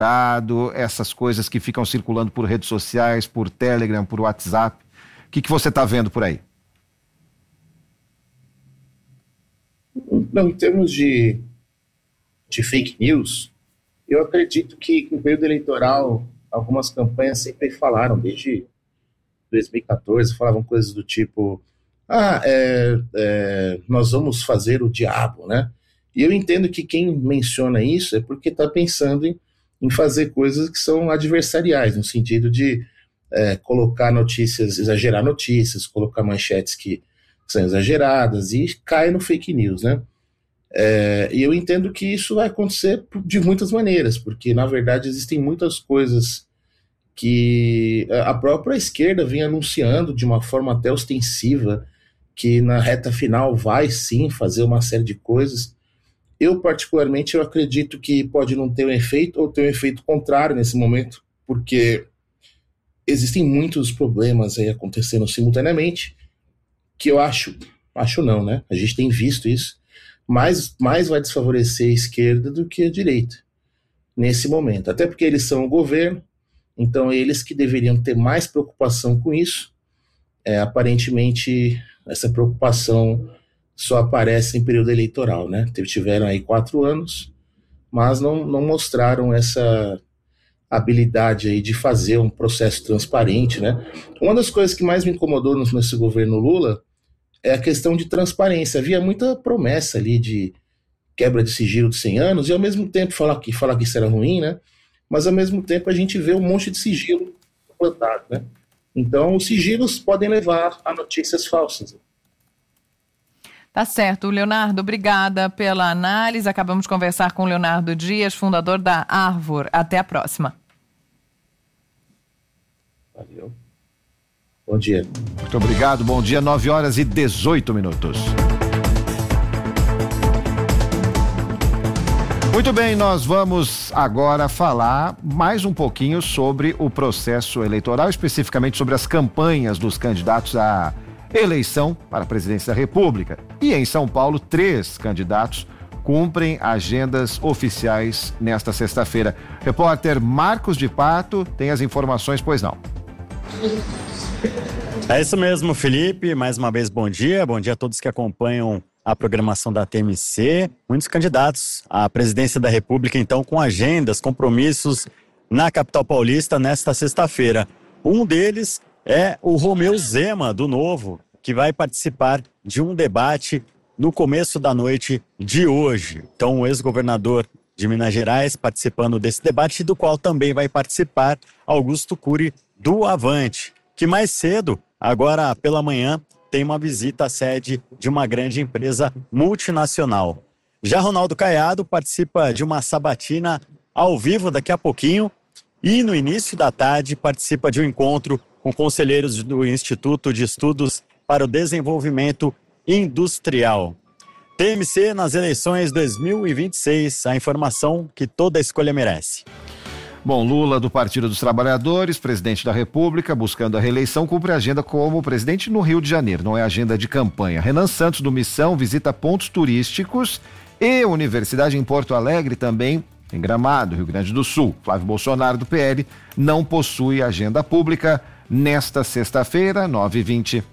essas coisas que ficam circulando por redes sociais, por Telegram, por WhatsApp. O que você está vendo por aí? Não, em termos de fake news, eu acredito que no período eleitoral algumas campanhas sempre falaram, desde 2014, falavam coisas do tipo, nós vamos fazer o diabo, né? E eu entendo que quem menciona isso é porque está pensando em fazer coisas que são adversariais, no sentido de colocar notícias, exagerar notícias, colocar manchetes que são exageradas e cai no fake news, né? E eu entendo que isso vai acontecer de muitas maneiras, porque na verdade existem muitas coisas que a própria esquerda vem anunciando de uma forma até ostensiva, que na reta final vai sim fazer uma série de coisas. Eu particularmente eu acredito que pode não ter um efeito ou ter um efeito contrário nesse momento, porque existem muitos problemas aí acontecendo simultaneamente, que eu acho não, né? A gente tem visto isso, mais vai desfavorecer a esquerda do que a direita nesse momento, até porque eles são o governo, então eles que deveriam ter mais preocupação com isso. Aparentemente essa preocupação só aparece em período eleitoral, né? Tiveram aí 4 anos, mas não mostraram essa habilidade aí de fazer um processo transparente, né? Uma das coisas que mais me incomodou nesse governo Lula é a questão de transparência. Havia muita promessa ali de quebra de sigilo de 100 anos, e ao mesmo tempo falar que isso era ruim, né? Mas ao mesmo tempo a gente vê um monte de sigilo plantado, né? Então os sigilos podem levar a notícias falsas. Tá certo, Leonardo, obrigada pela análise. Acabamos de conversar com o Leonardo Dias, fundador da Arvor. Até a próxima. Valeu. Bom dia. Muito obrigado, bom dia, 9h18. Muito bem, nós vamos agora falar mais um pouquinho sobre o processo eleitoral, especificamente sobre as campanhas dos candidatos à eleição para a presidência da República. E em São Paulo, 3 candidatos cumprem agendas oficiais nesta sexta-feira. Repórter Marcos de Pato tem as informações, pois não? É isso mesmo, Felipe. Mais uma vez, bom dia. Bom dia a todos que acompanham a programação da TMC. Muitos candidatos à presidência da República, então, com agendas, compromissos na capital paulista nesta sexta-feira. Um deles é o Romeu Zema, do Novo, que vai participar de um debate no começo da noite de hoje. Então, o ex-governador de Minas Gerais participando desse debate, do qual também vai participar Augusto Cury, do Avante, que mais cedo, agora pela manhã, tem uma visita à sede de uma grande empresa multinacional. Já Ronaldo Caiado participa de uma sabatina ao vivo daqui a pouquinho e no início da tarde participa de um encontro com conselheiros do Instituto de Estudos para o Desenvolvimento Industrial. TMC nas eleições 2026, a informação que toda escolha merece. Bom, Lula, do Partido dos Trabalhadores, presidente da República, buscando a reeleição, cumpre a agenda como presidente no Rio de Janeiro, não é agenda de campanha. Renan Santos, do Missão, visita pontos turísticos e Universidade em Porto Alegre, também em Gramado, Rio Grande do Sul. Flávio Bolsonaro, do PL, não possui agenda pública nesta sexta-feira, 9h20.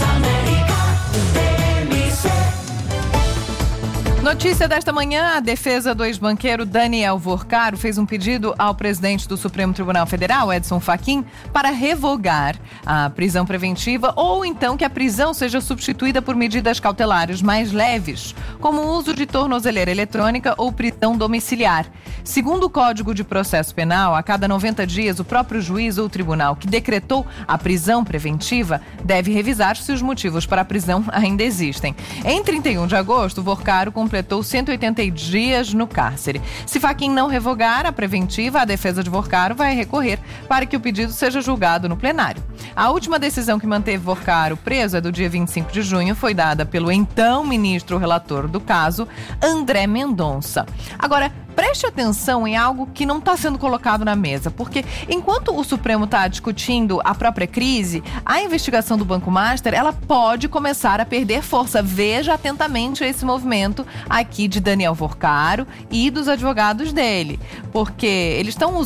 Notícia desta manhã, a defesa do ex-banqueiro Daniel Vorcaro fez um pedido ao presidente do Supremo Tribunal Federal, Edson Fachin, para revogar a prisão preventiva ou então que a prisão seja substituída por medidas cautelares mais leves, como o uso de tornozeleira eletrônica ou prisão domiciliar. Segundo o Código de Processo Penal, a cada 90 dias, o próprio juiz ou tribunal que decretou a prisão preventiva deve revisar se os motivos para a prisão ainda existem. Em 31 de agosto, Vorcaro completou 180 dias no cárcere. Se Fachin não revogar a preventiva, a defesa de Vorcaro vai recorrer para que o pedido seja julgado no plenário. A última decisão que manteve Vorcaro preso é do dia 25 de junho, foi dada pelo então ministro relator do caso, André Mendonça. Agora, preste atenção em algo que não está sendo colocado na mesa, porque enquanto o Supremo está discutindo a própria crise, a investigação do Banco Master, ela pode começar a perder força. Veja atentamente esse movimento aqui de Daniel Vorcaro e dos advogados dele, porque eles estão